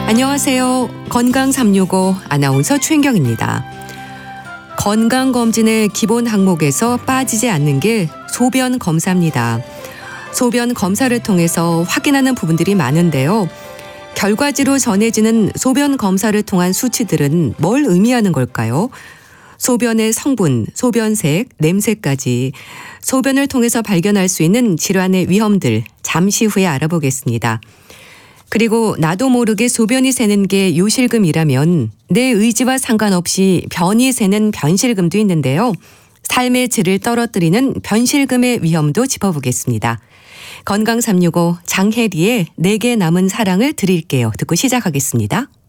안녕하세요. 건강 365 아나운서 최인경입니다. 건강검진의 기본 항목에서 빠지지 않는 게 소변 검사입니다. 소변 검사를 통해서 확인하는 부분들이 많은데요. 결과지로 전해지는 소변 검사를 통한 수치들은 뭘 의미하는 걸까요? 소변의 성분, 소변색, 냄새까지 소변을 통해서 발견할 수 있는 질환의 위험들 잠시 후에 알아보겠습니다. 그리고 나도 모르게 소변이 새는 게 요실금이라면 내 의지와 상관없이 변이 새는 변실금도 있는데요. 삶의 질을 떨어뜨리는 변실금의 위험도 짚어보겠습니다. 건강 365 장혜리의 내게 남은 사랑을 드릴게요. 듣고 시작하겠습니다.